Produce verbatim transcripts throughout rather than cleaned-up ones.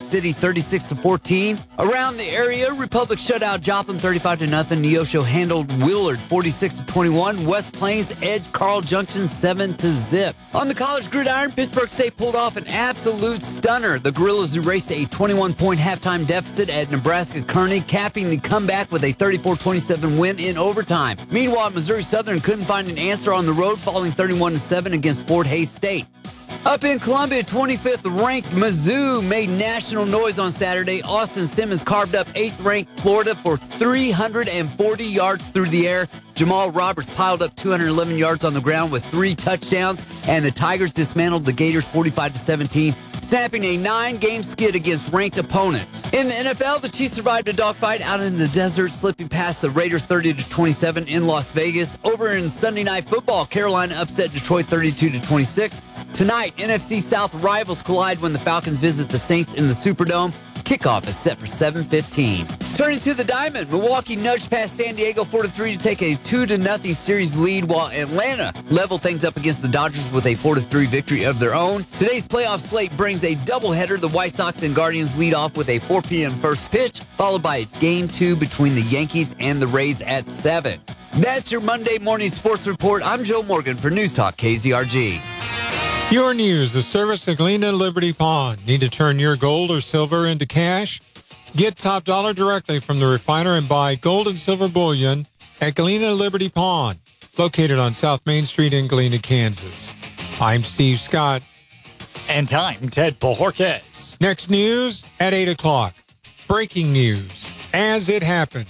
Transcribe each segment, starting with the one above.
City thirty-six to fourteen. Around the area, Republic shut out Joplin thirty-five to nothing. Neosho handled Willard forty-six to twenty-one. West Plains edged Carl Junction seven to zip. On the college gridiron, Pittsburgh State pulled off an absolute stunner. The Gorillas erased a twenty-one point halftime deficit at Nebraska Kearney, capping the comeback with a thirty-four twenty-seven win in overtime. Meanwhile, Missouri Southern couldn't find an answer on the road, falling thirty-one to seven against Fort Hays State. Up in Columbia, twenty-fifth ranked Mizzou made national noise on Saturday. Austin Simmons carved up eighth ranked Florida for three hundred forty yards through the air. Jamal Roberts piled up two hundred eleven yards on the ground with three touchdowns, and the Tigers dismantled the Gators forty-five to seventeen, snapping a nine-game skid against ranked opponents. In the N F L, the Chiefs survived a dogfight out in the desert, slipping past the Raiders thirty to twenty-seven in Las Vegas. Over in Sunday Night Football, Carolina upset Detroit thirty-two to twenty-six. Tonight, N F C South rivals collide when the Falcons visit the Saints in the Superdome. Kickoff is set for seven fifteen. Turning to the Diamond, Milwaukee nudged past San Diego four to three to take a two to nothing series lead, while Atlanta leveled things up against the Dodgers with a four to three victory of their own. Today's playoff slate brings a doubleheader. The White Sox and Guardians lead off with a four p.m. first pitch, followed by game two between the Yankees and the Rays at seven. That's your Monday morning sports report. I'm Joe Morgan for News Talk K Z R G. Your news, the service of Galena Liberty Pawn. Need to turn your gold or silver into cash? Get top dollar directly from the refiner and buy gold and silver bullion at Galena Liberty Pawn, located on South Main Street in Galena, Kansas. I'm Steve Scott. And I'm Ted Bojorquez. Next news at eight o'clock. Breaking news as it happens.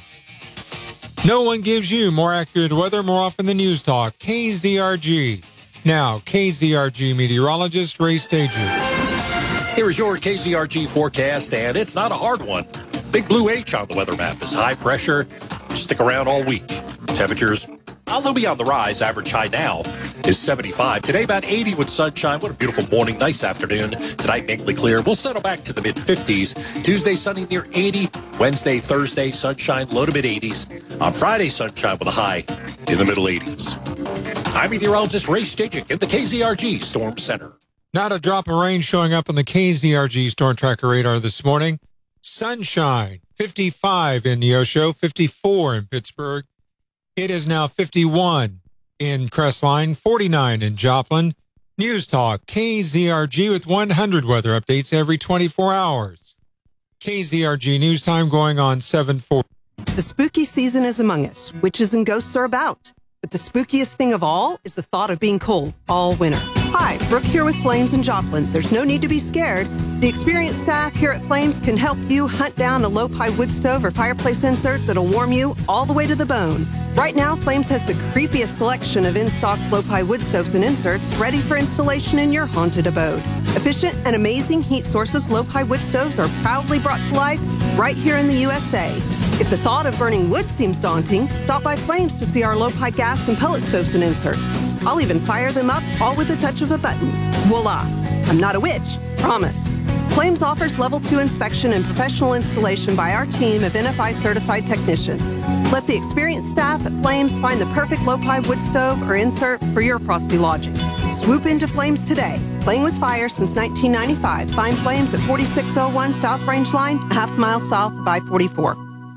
No one gives you more accurate weather more often than News Talk, K Z R G. Now, K Z R G meteorologist Ray Stager. Here is your K Z R G forecast, and it's not a hard one. Big blue H on the weather map is high pressure. Stick around all week. Temperatures, oh, they'll be on the rise. Average high now is seventy-five. Today, about eighty with sunshine. What a beautiful morning. Nice afternoon. Tonight, mainly clear. We'll settle back to the mid-fifties. Tuesday, sunny near eighty. Wednesday, Thursday, sunshine, low to mid-eighties. On Friday, sunshine with a high in the middle eighties. I'm meteorologist Ray Stajic in the K Z R G Storm Center. Not a drop of rain showing up on the K Z R G Storm Tracker radar this morning. Sunshine, fifty-five in Neosho, fifty-four in Pittsburgh. It is now fifty-one in Crestline, forty-nine in Joplin. News Talk, K Z R G with one hundred weather updates every twenty-four hours. K Z R G News Time going on seven forty. The spooky season is among us. Witches and ghosts are about. But the spookiest thing of all is the thought of being cold all winter. Hi, Brooke here with Flames in Joplin. There's no need to be scared. The experienced staff here at Flames can help you hunt down a low-pie wood stove or fireplace insert that'll warm you all the way to the bone. Right now, Flames has the creepiest selection of in-stock low-pie wood stoves and inserts ready for installation in your haunted abode. Efficient and amazing heat sources, low-pie wood stoves are proudly brought to life right here in the U S A. If the thought of burning wood seems daunting, stop by Flames to see our low-pie gas and pellet stoves and inserts. I'll even fire them up, all with the touch of a button. Voila! I'm not a witch, promise. Flames offers level two inspection and professional installation by our team of N F I certified technicians. Let the experienced staff at Flames find the perfect low-pie wood stove or insert for your frosty lodgings. Swoop into Flames today. Playing with fire since nineteen ninety-five. Find Flames at forty-six oh one South Range Line, a half mile south of I forty-four.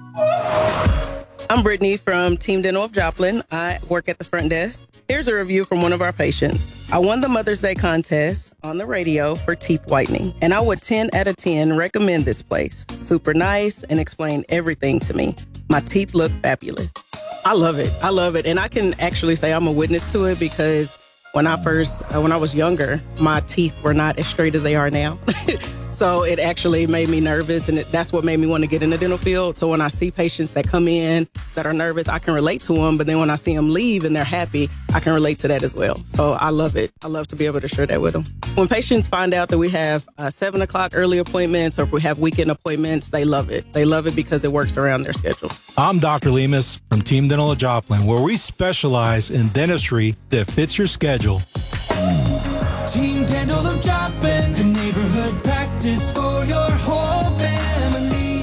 I'm Brittany from Team Dental of Joplin. I work at the front desk. Here's a review from one of our patients. I won the Mother's Day contest on the radio for teeth whitening, and I would ten out of ten recommend this place. Super nice and explain everything to me. My teeth look fabulous. I love it. I love it. And I can actually say I'm a witness to it because when I first, uh, when I was younger, my teeth were not as straight as they are now. So it actually made me nervous, and it, that's what made me want to get in the dental field. So when I see patients that come in that are nervous, I can relate to them. But then when I see them leave and they're happy, I can relate to that as well. So I love it. I love to be able to share that with them. When patients find out that we have uh, seven o'clock early appointments or if we have weekend appointments, they love it. They love it because it works around their schedule. I'm Doctor Lemus from Team Dental of Joplin, where we specialize in dentistry that fits your schedule. Team Dental of Joplin, the neighborhood practice for your whole family.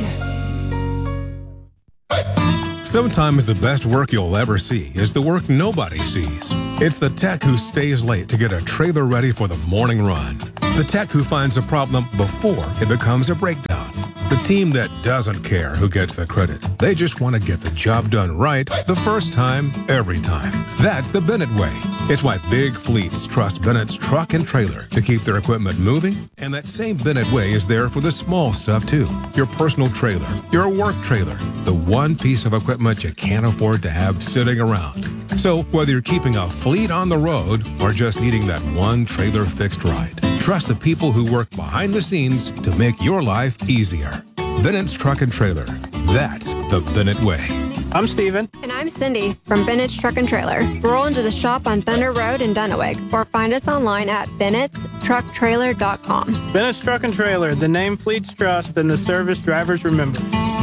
Hey. Sometimes the best work you'll ever see is the work nobody sees. It's the tech who stays late to get a trailer ready for the morning run. The tech who finds a problem before it becomes a breakdown. The team that doesn't care who gets the credit. They just want to get the job done right the first time, every time. That's the Bennett way. It's why big fleets trust Bennett's truck and trailer to keep their equipment moving, and that same Bennett way is there for the small stuff too. Your personal trailer, your work trailer, the one piece of equipment you can't afford to have sitting around. So whether you're keeping a fleet on the road or just needing that one trailer fixed right, trust the people who work behind the scenes to make your life easier. Bennett's Truck and Trailer. That's the Bennett way. I'm Steven. And I'm Cindy from Bennett's Truck and Trailer. Roll into the shop on Thunder Road in Dunaweg or find us online at bennetts truck trailer dot com. Bennett's Truck and Trailer, the name fleets trust and the service drivers remember.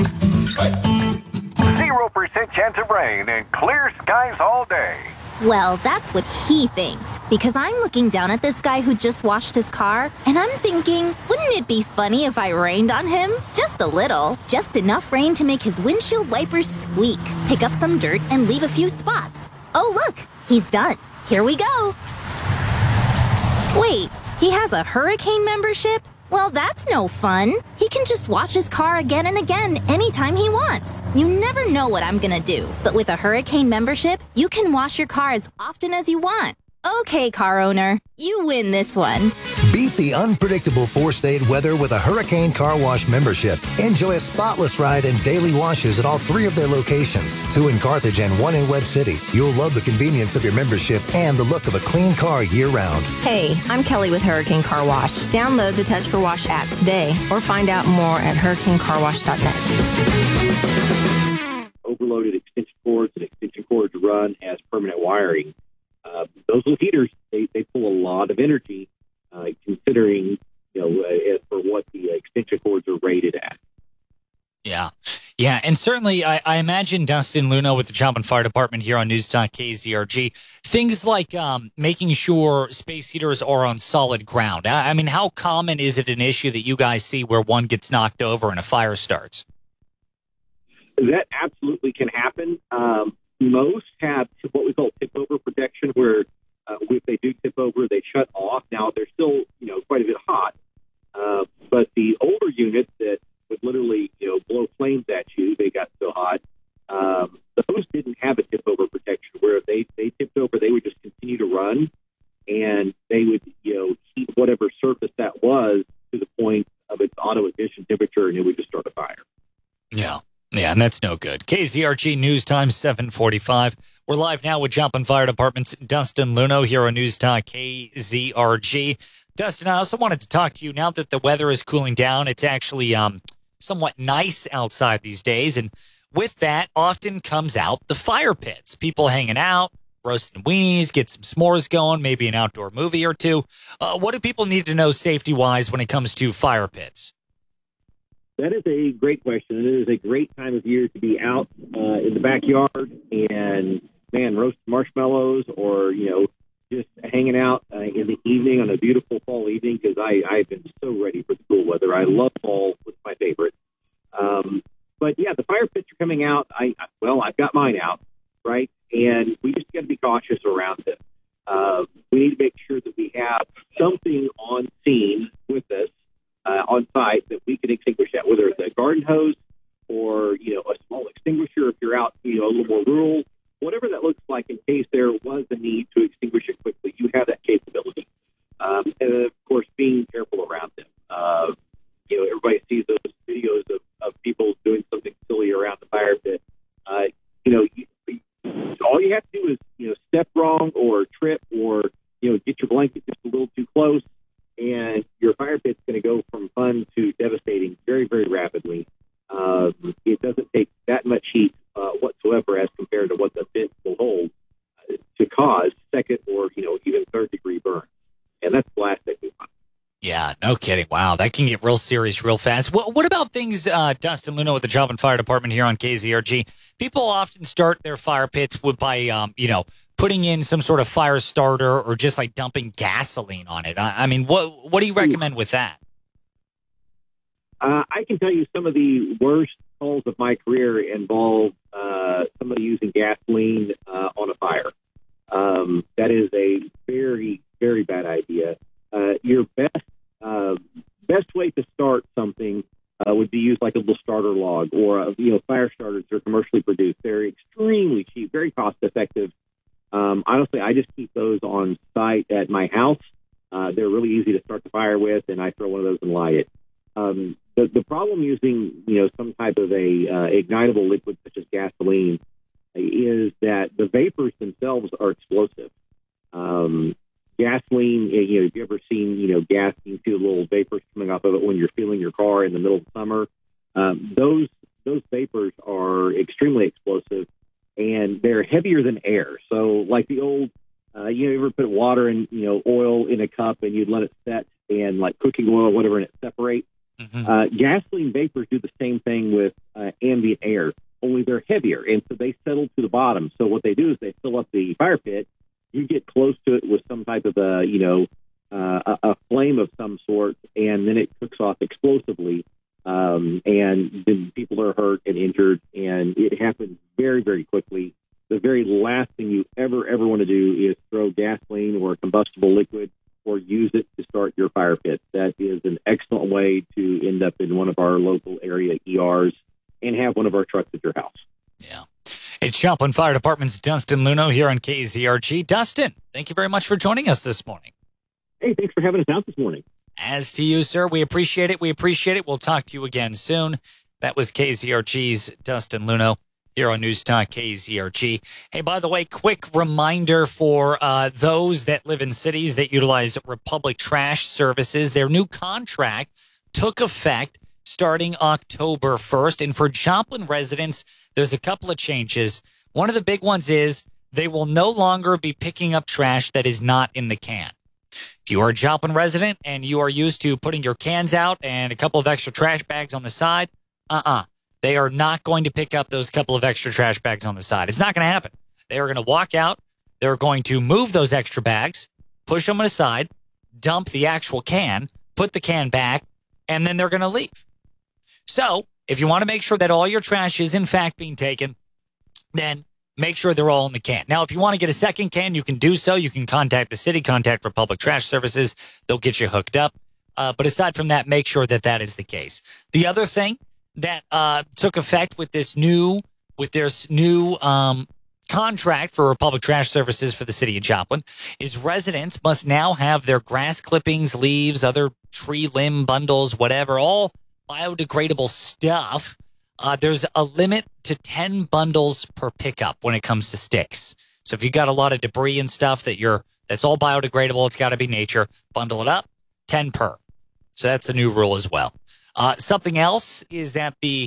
Zero percent chance of rain and clear skies all day. Well, that's what he thinks, because I'm looking down at this guy who just washed his car, and I'm thinking, wouldn't it be funny if I rained on him? Just a little. Just enough rain to make his windshield wipers squeak, pick up some dirt, and leave a few spots. Oh, look, he's done. Here we go. Wait, he has a hurricane membership? Well, that's no fun. He can just wash his car again and again anytime he wants. You never know what I'm gonna do. But with a Hurricane membership, you can wash your car as often as you want. Okay, car owner, you win this one. Beat the unpredictable four-state weather with a Hurricane Car Wash membership. Enjoy a spotless ride and daily washes at all three of their locations, two in Carthage and one in Webb City. You'll love the convenience of your membership and the look of a clean car year-round. Hey, I'm Kelly with Hurricane Car Wash. Download the Touch for Wash app today or find out more at hurricane car wash dot net. Overloaded extension cords and extension cords run as permanent wiring. Uh, those little heaters, they, they pull a lot of energy, uh, considering, you know, uh, for what the extension cords are rated at. Yeah. Yeah. And certainly, I, I imagine Dustin Luno with the Joplin Fire Department here on News Talk K Z R G, things like um, making sure space heaters are on solid ground. I, I mean, how common is it an issue that you guys see where one gets knocked over and a fire starts? That absolutely can happen. Um, Most have what we call tip-over protection, where uh, if they do tip over, they shut off. Now, they're still, you know, quite a bit hot, uh, but the older units that would literally, you know, blow flames at you, they got so hot, um, those didn't have a tip-over protection, where if they, they tipped over, they would just continue to run, and they would, you know, heat whatever surface that was to the point of its auto-ignition temperature, and it would just start a fire. Yeah. Yeah, and that's no good. K Z R G News Time, seven forty-five. We're live now with Joplin Fire Department's Dustin Luno here on News Talk K Z R G. Dustin, I also wanted to talk to you now that the weather is cooling down. It's actually um, somewhat nice outside these days, and with that often comes out the fire pits. People hanging out, roasting weenies, get some s'mores going, maybe an outdoor movie or two. Uh, what do people need to know safety-wise when it comes to fire pits? That is a great question. It is a great time of year to be out uh, in the backyard and, man, roast marshmallows or, you know, just hanging out uh, in the evening on a beautiful fall evening, because I've been so ready for the cool weather. I love fall. It's my favorite. Um, but, yeah, the fire pits are coming out. I Well, I've got mine out, right? And we just got to be cautious around it. Uh, we need to make sure that we have something on scene with us. Uh, on site that we can extinguish that, whether it's a garden hose or, you know, a small extinguisher if you're out, you know, a little more rural, whatever that looks like in case there was a need to extinguish it quickly, you have that capability. Um, and, of course, being careful around them. Uh, you know, everybody sees those videos of, of people doing something silly around the fire pit. Uh, you know, you, all you have to do is, you know, step wrong or trip or, you know, get your blanket just a little too close, and your fire pit's going to go from fun to devastating very, very rapidly. Um, it doesn't take that much heat uh, whatsoever as compared to what the vent will hold uh, to cause second or, you know, even third degree burn. And that's the last thing we want. Yeah, no kidding. Wow, that can get real serious real fast. What, what about things, uh, Dustin Luno with the Joplin Fire Department here on K Z R G? People often start their fire pits with by, um, you know, putting in some sort of fire starter or just like dumping gasoline on it. I, I mean, what what do you recommend with that? Uh, I can tell you some of the worst calls of my career involve uh, somebody using gasoline uh, on a fire. Um, that is a very, very bad idea. Uh, your best uh, best way to start something uh, would be used like a little starter log, or uh, you know, fire starters are commercially produced. They're extremely cheap, very cost effective. Um, honestly, I just keep those on site at my house. Uh, they're really easy to start the fire with, and I throw one of those and light it. Um, the, the problem using, you know, some type of a uh, ignitable liquid such as gasoline is that the vapors themselves are explosive. Um, gasoline, you know, if you've ever seen, you know, gas, you see the little vapors coming off of it when you're fueling your car in the middle of summer. Um, those those vapors are extremely explosive, and they're heavier than air. So, like the old, uh, you know, you ever put water and, you know, oil in a cup and you'd let it set, and like cooking oil or whatever, and it separates. Mm-hmm. Uh, gasoline vapors do the same thing with uh, ambient air, only they're heavier, and so they settle to the bottom. So what they do is they fill up the fire pit. You get close to it with some type of a, you know, uh, a, a flame of some sort, and then it cooks off explosively, um, and then people are hurt and injured, and it happens very, very quickly. The very last thing you ever, ever want to do is throw gasoline or a combustible liquid or use it to start your fire pit. That is an excellent way to end up in one of our local area E Rs and have one of our trucks at your house. Yeah. It's Joplin Fire Department's Dustin Luno here on K Z R G. Dustin, thank you very much for joining us this morning. Hey, thanks for having us out this morning. As to you, sir, we appreciate it. We appreciate it. We'll talk to you again soon. That was K Z R G's Dustin Luno here on News Talk K Z R G. Hey, by the way, quick reminder for uh, those that live in cities that utilize Republic Trash Services. Their new contract took effect starting October first. And for Joplin residents, there's a couple of changes. One of the big ones is they will no longer be picking up trash that is not in the can. If you are a Joplin resident and you are used to putting your cans out and a couple of extra trash bags on the side, uh-uh. They are not going to pick up those couple of extra trash bags on the side. It's not going to happen. They are going to walk out. They're going to move those extra bags, push them aside, dump the actual can, put the can back, and then they're going to leave. So if you want to make sure that all your trash is, in fact, being taken, then make sure they're all in the can. Now, if you want to get a second can, you can do so. You can contact the city, contact Republic Trash Services. They'll get you hooked up. Uh, but aside from that, make sure that that is the case. The other thing that uh, took effect with this new, with this new um, contract for Republic Trash Services for the city of Joplin is residents must now have their grass clippings, leaves, other tree limb bundles, whatever, all biodegradable stuff. Uh, there's a limit to ten bundles per pickup when it comes to sticks. So if you got a lot of debris and stuff that you're that's all biodegradable, it's got to be nature. Bundle it up, ten per. So that's the new rule as well. Uh, something else is that the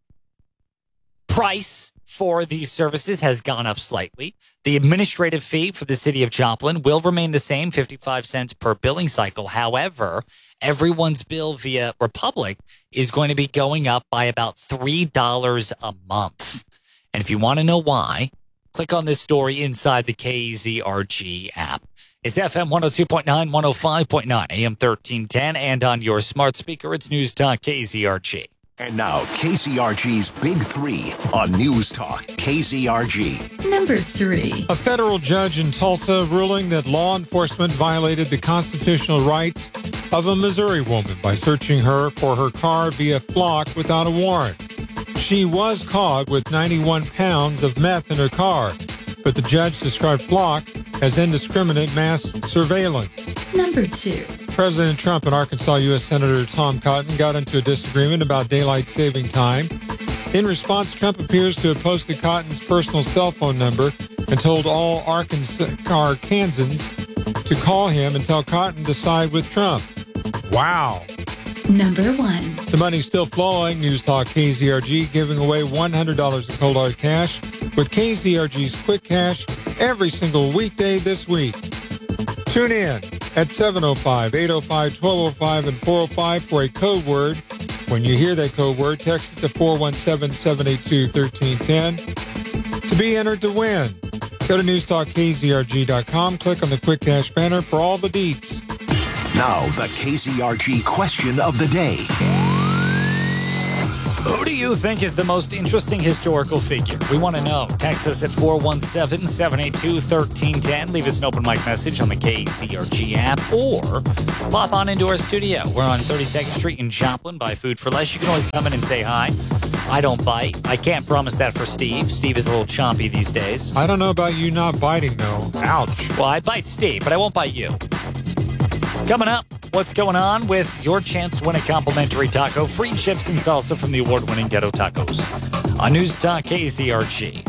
price for these services has gone up slightly. The administrative fee for the city of Joplin will remain the same, fifty-five cents per billing cycle. However, everyone's bill via Republic is going to be going up by about three dollars a month. And if you want to know why, click on this story inside the K Z R G app. It's F M one oh two point nine, one oh five point nine, A M thirteen ten, and on your smart speaker, it's News Talk K Z R G. And now, K Z R G's Big Three on News Talk K Z R G. Number three. A federal judge in Tulsa ruling that law enforcement violated the constitutional rights of a Missouri woman by searching her for her car via flock without a warrant. She was caught with ninety-one pounds of meth in her car, but the judge described flock as indiscriminate mass surveillance. Number two. President Trump and Arkansas U S Senator Tom Cotton got into a disagreement about daylight saving time. In response, Trump appears to have posted Cotton's personal cell phone number and told all Arkansas, Arkansans to call him and tell Cotton to side with Trump. Wow. Number one. The money's still flowing. News Talk K Z R G giving away one hundred dollars in cold hard cash with K Z R G's Quick Cash every single weekday this week. Tune in at seven oh five, eight oh five, twelve oh five, and four oh five for a code word. When you hear that code word, text it to four one seven, seven eight two, one three one zero to be entered to win. Go to news talk K Z R G dot com, click on the Quick Cash banner for all the deets. Now, the K Z R G question of the day. Who do you think is the most interesting historical figure? We want to know. Text us at four one seven, seven eight two, one three one zero. Leave us an open mic message on the K Z R G app or pop on into our studio. We're on thirty-second Street in Joplin by Food for Less. You can always come in and say hi. I don't bite. I can't promise that for Steve. Steve is a little chompy these days. I don't know about you not biting, though. Ouch. Well, I bite Steve, but I won't bite you. Coming up, what's going on with your chance to win a complimentary taco, free chips and salsa from the award-winning Ghetto Tacos on News Talk K Z R G.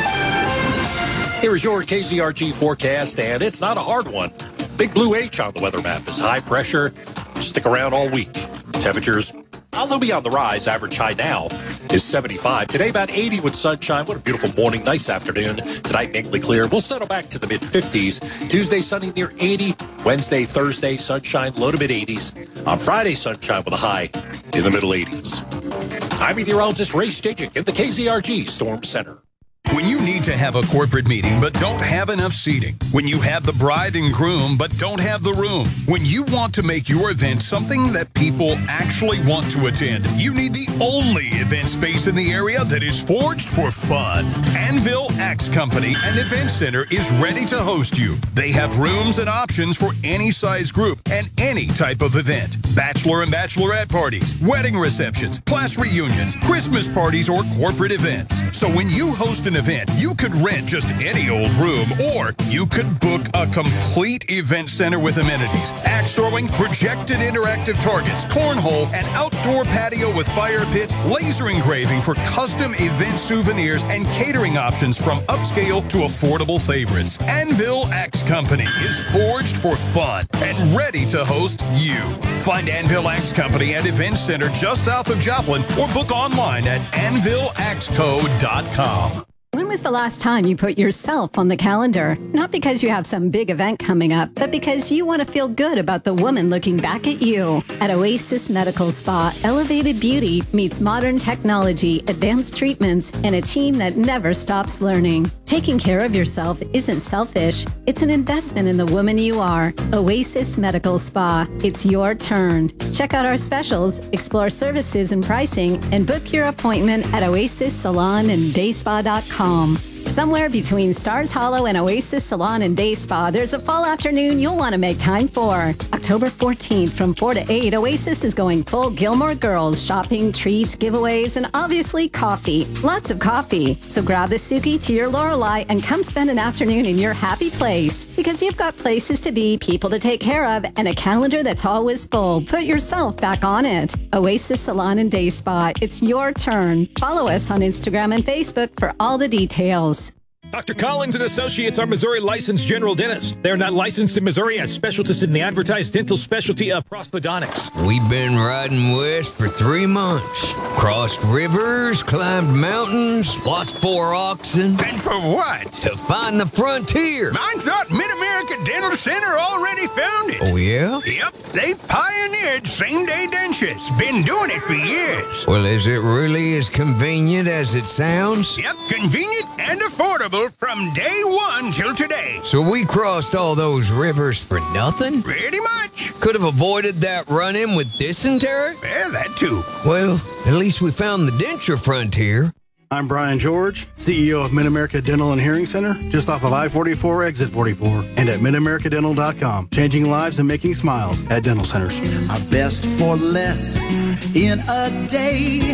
Here is your K Z R G forecast, and it's not a hard one. Big blue H on the weather map is high pressure. Stick around all week. Temperatures, although be on the rise, average high now is seventy-five. Today, about eighty with sunshine. What a beautiful morning, nice afternoon. Tonight, mainly clear. We'll settle back to the mid-fifties. Tuesday, sunny near eighty. Wednesday, Thursday, sunshine, low to mid-eighties. On Friday, sunshine with a high in the middle eighties. I'm meteorologist Ray Stajic in the K Z R G Storm Center. When you need to have a corporate meeting but don't have enough seating. When you have the bride and groom but don't have the room. When you want to make your event something that people actually want to attend. You need the only event space in the area that is forged for fun. Anvil Axe Company and Event Center is ready to host you. They have rooms and options for any size group and any type of event. Bachelor and bachelorette parties, wedding receptions, class reunions, Christmas parties, or corporate events. So when you host an event, you could rent just any old room, or you could book a complete event center with amenities, axe throwing, projected interactive targets, cornhole, an outdoor patio with fire pits, laser engraving for custom event souvenirs, and catering options from upscale to affordable favorites. Anvil Axe Company is forged for fun and ready to host you. Find Anvil Axe Company at Event Center just south of Joplin, or book online at anvil axe co dot com. When was the last time you put yourself on the calendar? Not because you have some big event coming up, but because you want to feel good about the woman looking back at you. At Oasis Medical Spa, elevated beauty meets modern technology, advanced treatments, and a team that never stops learning. Taking care of yourself isn't selfish. It's an investment in the woman you are. Oasis Medical Spa. It's your turn. Check out our specials, explore services and pricing, and book your appointment at oasis salon and day spa dot com. Somewhere between Stars Hollow and Oasis Salon and Day Spa, there's a fall afternoon you'll want to make time for. October fourteenth from four to eight, Oasis is going full Gilmore Girls, shopping, treats, giveaways, and obviously coffee. Lots of coffee. So grab the Suki to your Lorelei and come spend an afternoon in your happy place. Because you've got places to be, people to take care of, and a calendar that's always full. Put yourself back on it. Oasis Salon and Day Spa. It's your turn. Follow us on Instagram and Facebook for all the details. Doctor Collins and Associates are Missouri licensed general dentists. They are not licensed in Missouri as specialists in the advertised dental specialty of prosthodontics. We've been riding west for three months. Crossed rivers, climbed mountains, lost four oxen. And for what? To find the frontier. I thought Mid-America Dental Center already found it. Oh, yeah? Yep, they pioneered same-day dentures. Been doing it for years. Well, is it really as convenient as it sounds? Yep, convenient and affordable from day one till today. So we crossed all those rivers for nothing? Pretty much. Could have avoided that run-in with dysentery? Yeah, that too. Well, at least we found the denture frontier. I'm Brian George, C E O of Mid-America Dental and Hearing Center, just off of I forty-four, exit forty-four, and at mid america dental dot com. Changing lives and making smiles at dental centers. Our best for less in a day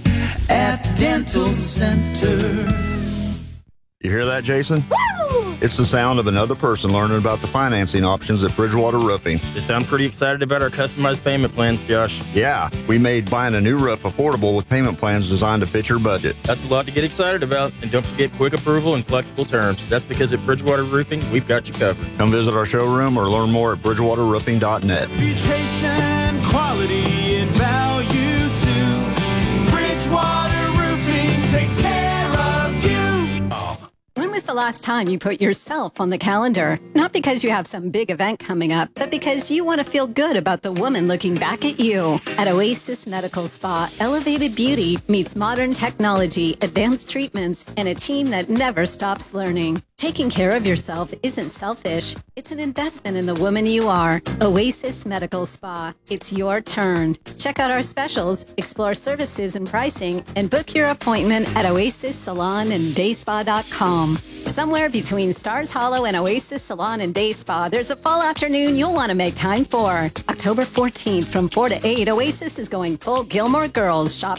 at Dental Center. You hear that, Jason? Woo! It's the sound of another person learning about the financing options at Bridgewater Roofing. You sound pretty excited about our customized payment plans, Josh. Yeah, we made buying a new roof affordable with payment plans designed to fit your budget. That's a lot to get excited about. And don't forget quick approval and flexible terms. That's because at Bridgewater Roofing, we've got you covered. Come visit our showroom or learn more at bridgewater roofing dot net. Reputation, quality, and value too. Bridgewater Roofing takes care of you. When was the last time you put yourself on the calendar? Not because you have some big event coming up, but because you want to feel good about the woman looking back at you. At Oasis Medical Spa, elevated beauty meets modern technology, advanced treatments, and a team that never stops learning. Taking care of yourself isn't selfish. It's an investment in the woman you are. Oasis Medical Spa. It's your turn. Check out our specials, explore services and pricing, and book your appointment at oasis salon and day spa dot com. Somewhere between Stars Hollow and Oasis Salon and Day Spa, there's a fall afternoon you'll want to make time for. October fourteenth from four to eight, Oasis is going full Gilmore Girls. Shop